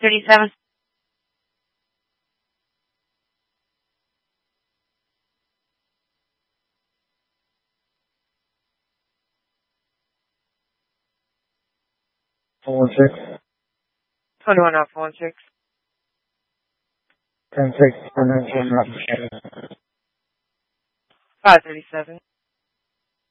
537. Four one six. 21 off 16. 10-6. 497. 537.